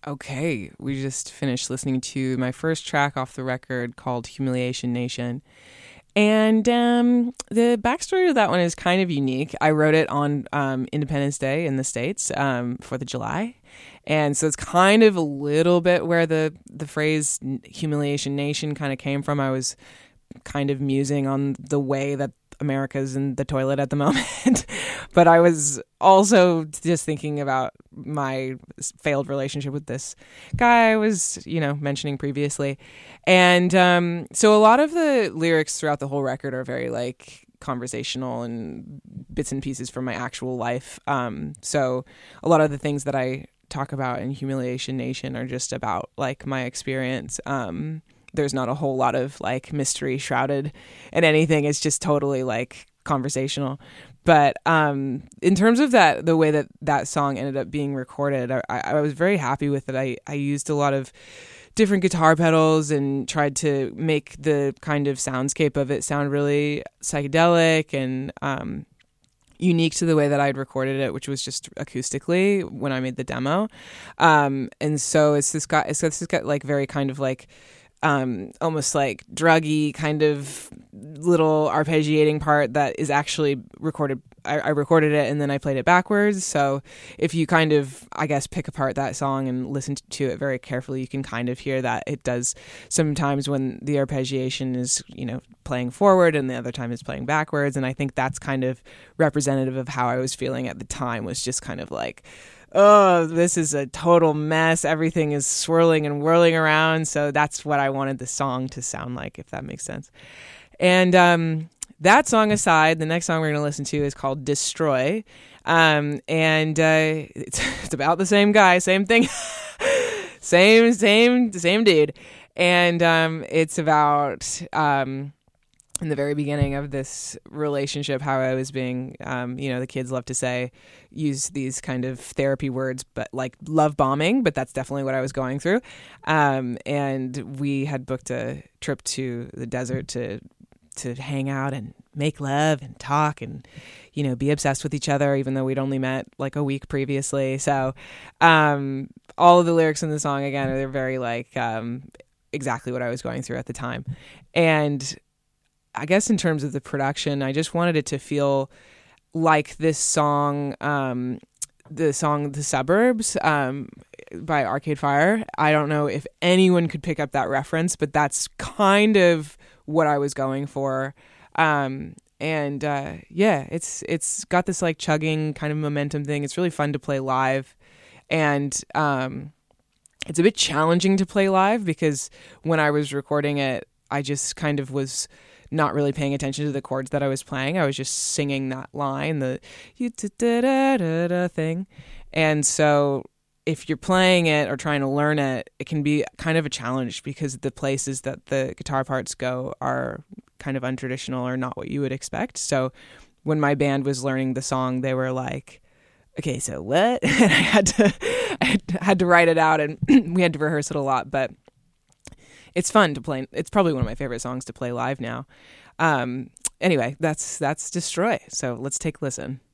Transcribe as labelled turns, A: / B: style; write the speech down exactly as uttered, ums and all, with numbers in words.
A: Okay, we just finished listening to my first track off the record called Humiliation Nation. And um, the backstory of that one is kind of unique. I wrote it on um, Independence Day in the States, um, fourth of July. And so it's kind of a little bit where the, the phrase Humiliation Nation kind of came from. I was kind of musing on the way that America's in the toilet at the moment. But I was also just thinking about my failed relationship with this guy I was, you know, mentioning previously. And um, so a lot of the lyrics throughout the whole record are very like conversational and bits and pieces from my actual life. Um, so a lot of the things that I talk about in Humiliation Nation are just about like my experience. Um, there's not a whole lot of like mystery shrouded in anything. It's just totally like conversational. But um, in terms of that, the way that that song ended up being recorded, I, I was very happy with it. I, I used a lot of different guitar pedals and tried to make the kind of soundscape of it sound really psychedelic and um, unique to the way that I'd recorded it, which was just acoustically when I made the demo. Um, and so it's this got, it's this got like very kind of like, Um, almost like druggy kind of little arpeggiating part that is actually recorded. I, I recorded it and then I played it backwards. So if you kind of, I guess, pick apart that song and listen to it very carefully, you can kind of hear that it does sometimes when the arpeggiation is, you know, playing forward and the other time is playing backwards. And I think that's kind of representative of how I was feeling at the time, was just kind of like, oh, this is a total mess. Everything is swirling and whirling around. So that's what I wanted the song to sound like, if that makes sense. And um, that song aside, the next song we're going to listen to is called Destroy. Um, and uh, it's, it's about the same guy, same thing, same, same, same dude. And um, it's about... Um, in the very beginning of this relationship, how I was being, um, you know, the kids love to say, use these kind of therapy words, but like love bombing, but that's definitely what I was going through. Um, and we had booked a trip to the desert to, to hang out and make love and talk and, you know, be obsessed with each other, even though we'd only met like a week previously. So, um, all of the lyrics in the song, again, they're very like, um, exactly what I was going through at the time. And I guess in terms of the production, I just wanted it to feel like this song, um, the song The Suburbs um, by Arcade Fire. I don't know if anyone could pick up that reference, but that's kind of what I was going for. Um, and uh, yeah, it's it's got this like chugging kind of momentum thing. It's really fun to play live. And um, it's a bit challenging to play live because when I was recording it, I just kind of was not really paying attention to the chords that I was playing. I was just singing that line, the you da da da da da thing. And so if you're playing it or trying to learn it, it can be kind of a challenge because the places that the guitar parts go are kind of untraditional or not what you would expect. So when my band was learning the song, they were like, okay, so what? And I had to, I had, had to write it out and we had to rehearse it a lot, but it's fun to play. It's probably one of my favorite songs to play live now. Um, anyway, that's that's Destroy. So let's take a listen.